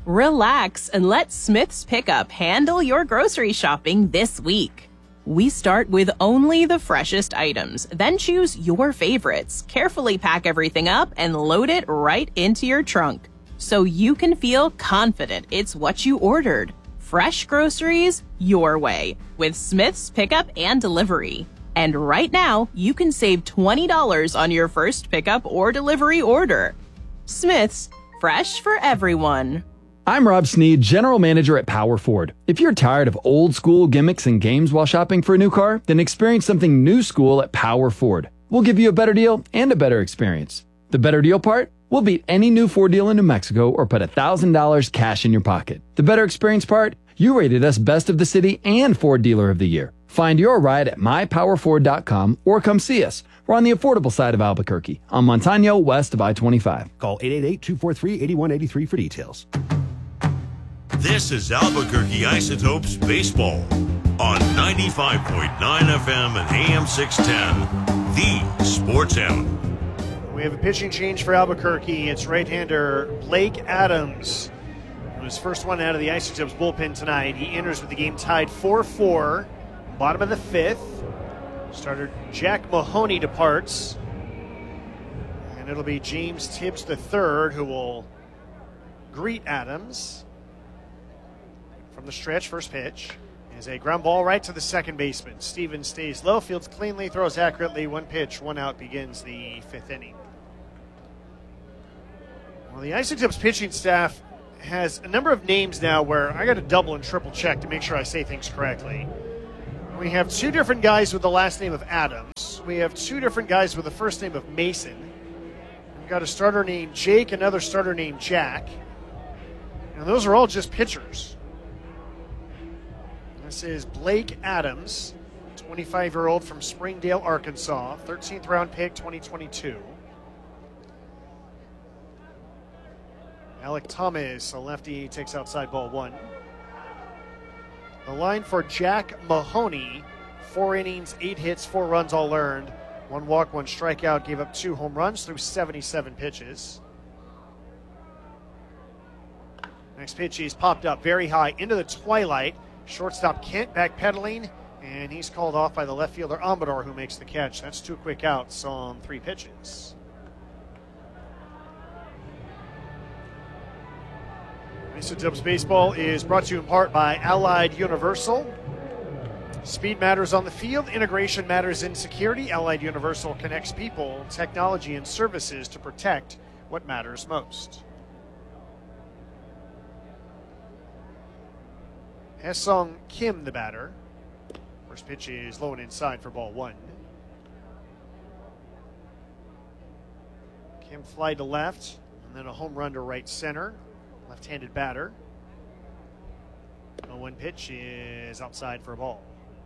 Relax and let Smith's Pickup handle your grocery shopping this week. We start with only the freshest items, then choose your favorites, carefully pack everything up, and load it right into your trunk, so you can feel confident it's what you ordered. Fresh groceries your way with Smith's Pickup and Delivery. And right now, you can save $20 on your first pickup or delivery order. Smith's, fresh for everyone. I'm Rob Sneed, General Manager at Power Ford. If you're tired of old school gimmicks and games while shopping for a new car, then experience something new school at Power Ford. We'll give you a better deal and a better experience. The better deal part? We'll beat any new Ford deal in New Mexico or put $1,000 cash in your pocket. The better experience part? You rated us Best of the City and Ford Dealer of the Year. Find your ride at mypowerford.com or come see us. We're on the affordable side of Albuquerque, on Montano, west of I-25. Call 888-243-8183 for details. This is Albuquerque Isotopes Baseball on 95.9 FM and AM 610, the Sports Animal. We have a pitching change for Albuquerque. It's right-hander Blake Adams. It was first one out of the Isotopes bullpen tonight. He enters with the game tied 4-4, bottom of the fifth. Starter Jack Mahoney departs. And it'll be James Tibbs III who will greet Adams. From the stretch, first pitch is a ground ball right to the second baseman. Stevens stays low, fields cleanly, throws accurately. One pitch, one out, begins the fifth inning. Well, the Isotopes pitching staff has a number of names now where I got to double and triple check to make sure I say things correctly. We have two different guys with the last name of Adams. We have two different guys with the first name of Mason. We've got a starter named Jake, another starter named Jack. And those are all just pitchers. This is Blake Adams, 25-year-old from Springdale, Arkansas, 13th round pick, 2022. Alec Thomas, a lefty, takes outside ball one. The line for Jack Mahoney, 4 innings, 8 hits, 4 runs all earned. 1 walk, 1 strikeout, gave up 2 home runs through 77 pitches. Next pitch is popped up very high into the twilight. Shortstop Kent backpedaling, and he's called off by the left fielder Amador, who makes the catch. That's 2 quick outs on 3 pitches. Isotopes Baseball is brought to you in part by Allied Universal. Speed matters on the field, integration matters in security. Allied Universal connects people, technology, and services to protect what matters most. Hesong Kim, the batter. First pitch is low and inside for ball one. Kim fly to left, and then a home run to right center. Left-handed batter. 0-1 pitch is outside for a ball.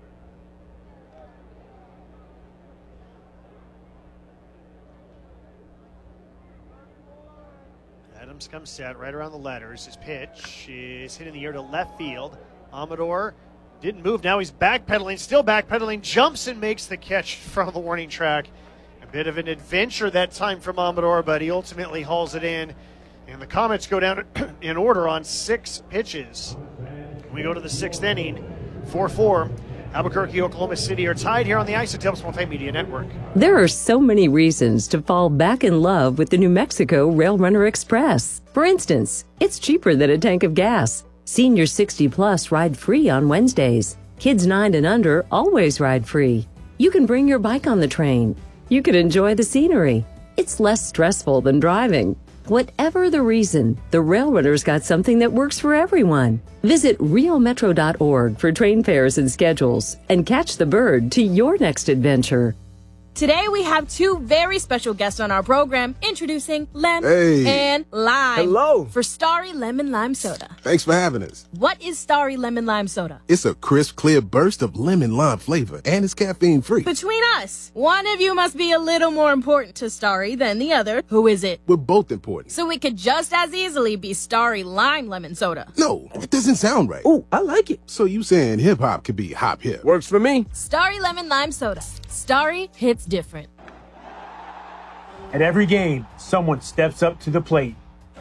Adams comes set right around the letters. His pitch is hit in the air to left field. Amador didn't move. Now he's backpedaling, still backpedaling, jumps and makes the catch from the warning track. A bit of an adventure that time from Amador, but he ultimately hauls it in. And the Comets go down in order on 6 pitches. We go to the 6th inning, 4-4. Albuquerque, Oklahoma City are tied here on the Isotopes Multimedia Network. There are so many reasons to fall back in love with the New Mexico Rail Runner Express. For instance, it's cheaper than a tank of gas. Senior 60 plus ride free on Wednesdays. Kids 9 and under always ride free. You can bring your bike on the train. You can enjoy the scenery. It's less stressful than driving. Whatever the reason, the Railrunner's got something that works for everyone. Visit realmetro.org for train fares and schedules and catch the bird to your next adventure. Today we have 2 very special guests on our program, introducing Lem and Lime. Hello. For Starry Lemon Lime Soda. Thanks for having us. What is Starry Lemon Lime Soda? It's a crisp, clear burst of lemon lime flavor, and it's caffeine-free. Between us, one of you must be a little more important to Starry than the other. Who is it? We're both important. So it could just as easily be Starry Lime Lemon Soda. No, it doesn't sound right. Oh, I like it. So you saying hip-hop could be hop-hip? Works for me. Starry Lemon Lime Soda. Starry hits different. At every game, someone steps up to the plate.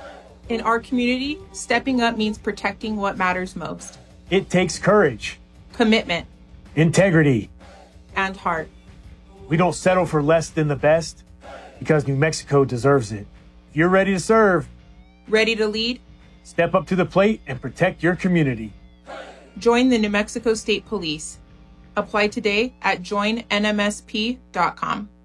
In our community, stepping up means protecting what matters most. It takes courage, Commitment, integrity, and heart. We don't settle for less than the best because New Mexico deserves it. If you're ready to serve, Ready to lead? step up to the plate and protect your community. Join the New Mexico State Police. Apply today at joinnmsp.com.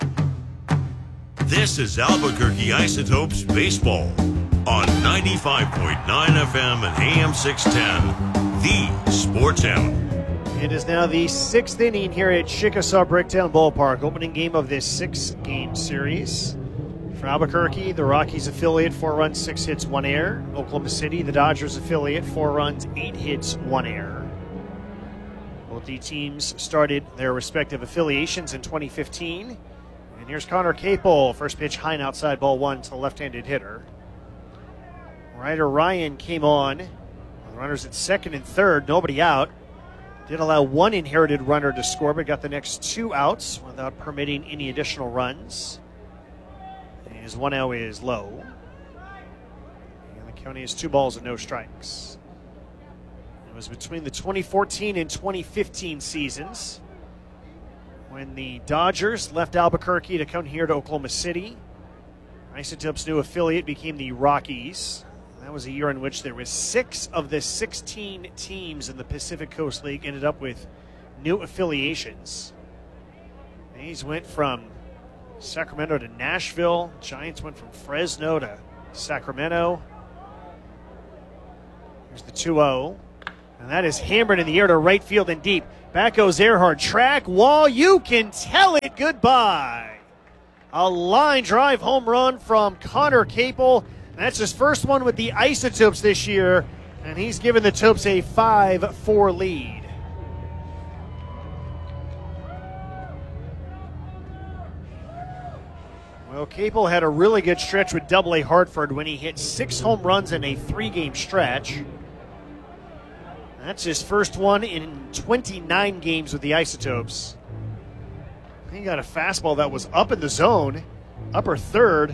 This is Albuquerque Isotopes Baseball on 95.9 FM and AM 610, the Sports Animal. It is now the 6th inning here at Chickasaw Bricktown Ballpark, opening game of this 6-game series. For Albuquerque, the Rockies affiliate, 4 runs, 6 hits, 1 error. Oklahoma City, the Dodgers affiliate, 4 runs, 8 hits, 1 error. Both the teams started their respective affiliations in 2015. And here's Connor Capel. First pitch high and outside, ball 1 to the left-handed hitter. Ryder Ryan came on. The runners at second and third, nobody out. Did allow 1 inherited runner to score, but got the next 2 outs without permitting any additional runs. His 1-0 is low. And the county has 2 balls and no strikes. It was between the 2014 and 2015 seasons when the Dodgers left Albuquerque to come here to Oklahoma City. Isotopes' new affiliate became the Rockies. That was a year in which there was 6 of the 16 teams in the Pacific Coast League ended up with new affiliations. These went from Sacramento to Nashville. Giants went from Fresno to Sacramento. Here's the 2-0. And that is hammered in the air to right field and deep. Back goes Earhart. Track, wall, you can tell it goodbye. A line drive home run from Connor Capel. That's his first one with the Isotopes this year, and he's given the Topes a 5-4 lead. Well, Capel had a really good stretch with Double-A Hartford when he hit 6 home runs in a 3-game stretch. That's his first one in 29 games with the Isotopes. He got a fastball that was up in the zone, upper third.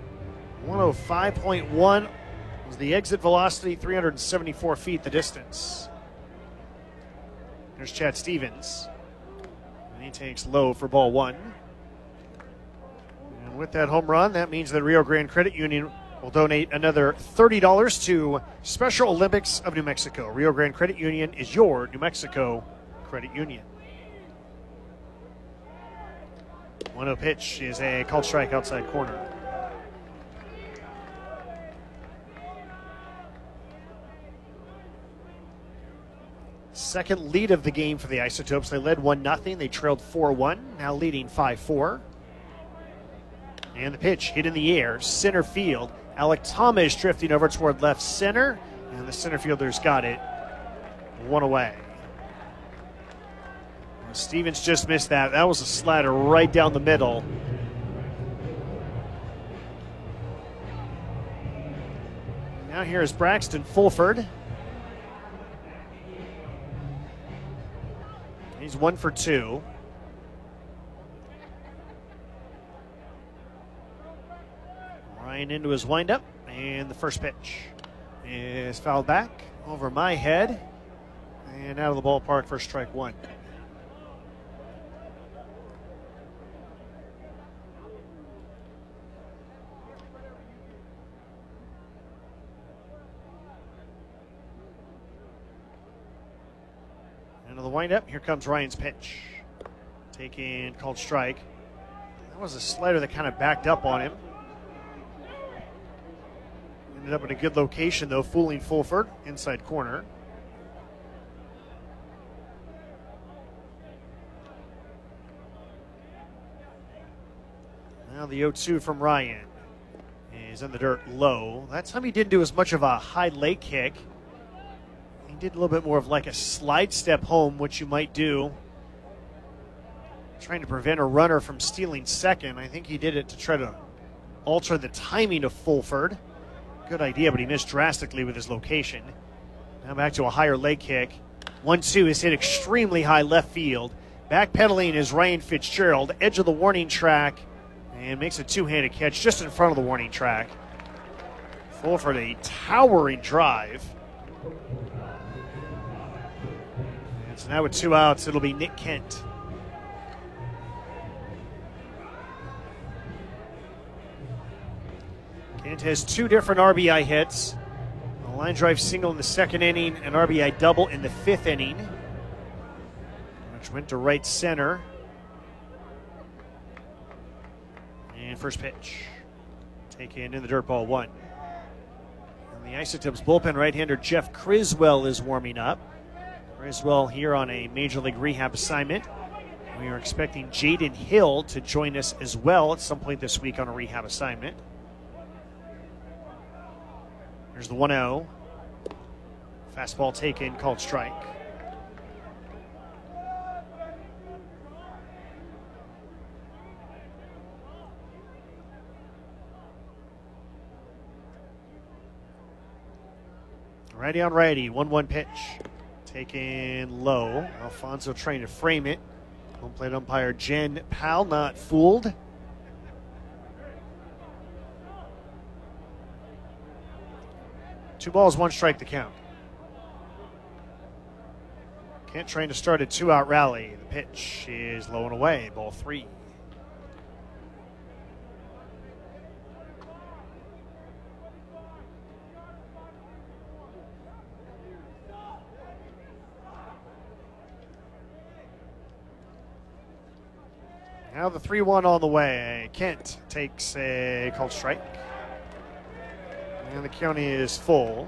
105.1 was the exit velocity, 374 feet the distance. There's Chad Stevens. And he takes low for ball 1. And with that home run, that means that Rio Grande Credit Union will donate another $30 to Special Olympics of New Mexico. Rio Grande Credit Union is your New Mexico credit union. 1-0 pitch is a called strike outside corner. Second lead of the game for the Isotopes. They led 1-0. They trailed 4-1, now leading 5-4. And the pitch hit in the air, center field. Alec Thomas drifting over toward left center, and the center fielder's got it. 1 away. And Stevens just missed that. That was a slider right down the middle. Now here is Braxton Fulford. He's 1 for 2. Ryan into his windup, and the first pitch is fouled back over my head and out of the ballpark for strike 1. Into the windup, here comes Ryan's pitch. Taking called strike. That was a slider that kind of backed up on him. Ended up in a good location, though, fooling Fulford, inside corner. Now the 0-2 from Ryan is in the dirt low. That time he didn't do as much of a high leg kick. He did a little bit more of like a slide step home, which you might do, trying to prevent a runner from stealing second. I think he did it to try to alter the timing of Fulford. Good idea, but he missed drastically with his location. Now back to a higher leg kick. 1-2 is hit extremely high left field. Backpedaling is Ryan Fitzgerald, edge of the warning track, and makes a two-handed catch just in front of the warning track. Fulford, a towering drive. And so now with 2 outs, it'll be Nick Kent. Kent has 2 different RBI hits. A line drive single in the 2nd inning, an RBI double in the 5th inning, which went to right center. And first pitch, taken in the dirt, ball 1. And the Isotopes bullpen right-hander Jeff Criswell is warming up. Criswell here on a Major League rehab assignment. We are expecting Jaden Hill to join us as well at some point this week on a rehab assignment. Here's the 1-0. Fastball taken, called strike. Righty on righty, 1-1 pitch. Taken low. Alfonso trying to frame it. Home plate umpire Jen Powell not fooled. Two balls, 1 strike to count. Kent trying to start a 2-out rally. The pitch is low and away, ball 3. Now the 3-1 on the way. Kent takes a called strike. And the county is full.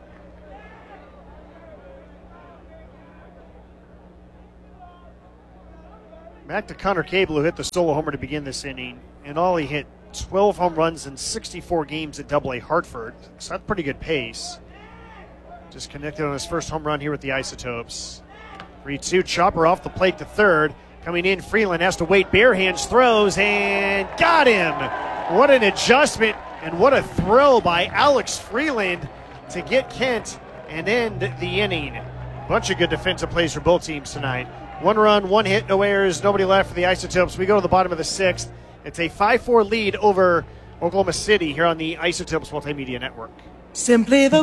Back to Connor Cable, who hit the solo homer to begin this inning. And all he hit 12 home runs in 64 games at AA Hartford. So that's pretty good pace. Just connected on his first home run here with the Isotopes. 3-2, chopper off the plate to third. Coming in, Freeland has to wait. Bare hands, throws, and got him. What an adjustment and what a throw by Alex Freeland to get Kent and end the inning. Bunch of good defensive plays for both teams tonight. 1 run, 1 hit, no errors, nobody left for the Isotopes. We go to the bottom of the 6th. It's a 5-4 lead over Oklahoma City here on the Isotopes Multimedia Network. Simply the